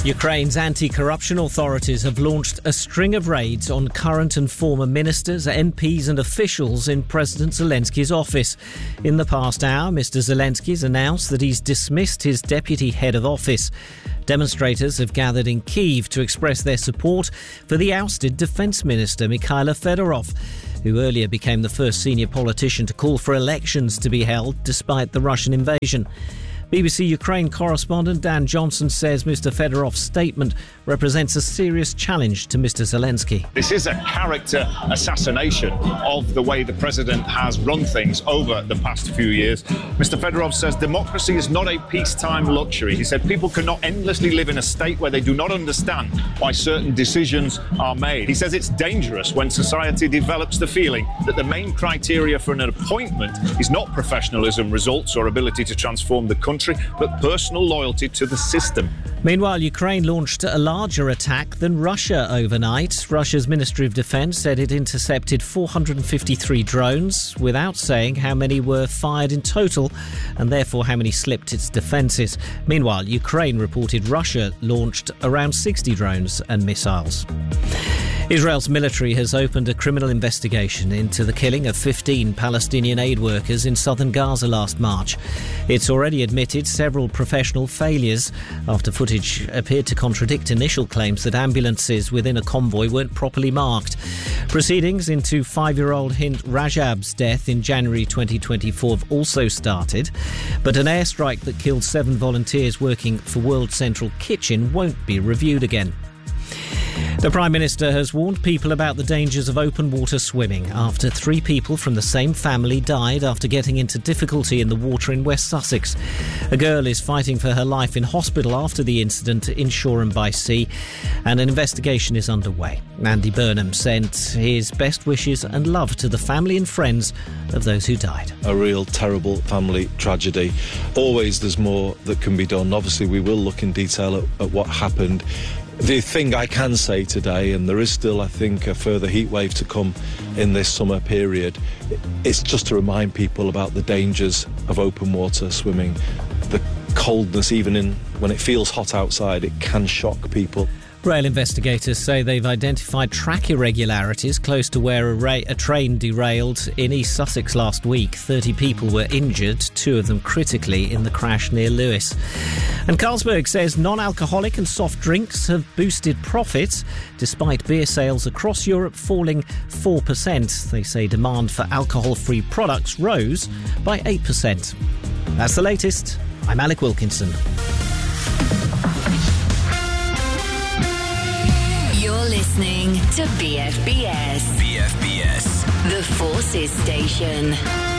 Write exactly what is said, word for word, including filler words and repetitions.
Ukraine's anti-corruption authorities have launched a string of raids on current and former ministers, M Ps and officials in President Zelensky's office. In the past hour, Mister Zelensky has announced that he's dismissed his deputy head of office. Demonstrators have gathered in Kyiv to express their support for the ousted Defence Minister Mikhailo Fedorov, who earlier became the first senior politician to call for elections to be held despite the Russian invasion. B B C Ukraine correspondent Dan Johnson says Mister Fedorov's statement represents a serious challenge to Mister Zelensky. This is a character assassination of the way the president has run things over the past few years. Mister Fedorov says democracy is not a peacetime luxury. He said people cannot endlessly live in a state where they do not understand why certain decisions are made. He says it's dangerous when society develops the feeling that the main criteria for an appointment is not professionalism, results or ability to transform the country, but personal loyalty to the system. Meanwhile, Ukraine launched a larger attack than Russia overnight. Russia's Ministry of Defence said it intercepted four hundred fifty-three drones without saying how many were fired in total and therefore how many slipped its defences. Meanwhile, Ukraine reported Russia launched around sixty drones and missiles. Israel's military has opened a criminal investigation into the killing of fifteen Palestinian aid workers in southern Gaza last March. It's already admitted several professional failures after footage appeared to contradict initial claims that ambulances within a convoy weren't properly marked. Proceedings into five-year-old Hind Rajab's death in January twenty twenty-four have also started, but an airstrike that killed seven volunteers working for World Central Kitchen won't be reviewed again. The Prime Minister has warned people about the dangers of open water swimming after three people from the same family died after getting into difficulty in the water in West Sussex. A girl is fighting for her life in hospital after the incident in Shoreham by Sea, and an investigation is underway. Andy Burnham sent his best wishes and love to the family and friends of those who died. A real terrible family tragedy. Always there's more that can be done. Obviously we will look in detail at, at what happened. The thing I can say today, and there is still, I think, a further heat wave to come in this summer period, it's just to remind people about the dangers of open water swimming. The coldness, even in when it feels hot outside, it can shock people. Rail investigators say they've identified track irregularities close to where a, ra- a train derailed in East Sussex last week. thirty people were injured, two of them critically, in the crash near Lewes. And Carlsberg says non-alcoholic and soft drinks have boosted profits, despite beer sales across Europe falling four percent. They say demand for alcohol-free products rose by eight percent. That's the latest. I'm Alec Wilkinson. Listening to B F B S. B F B S. The Forces Station.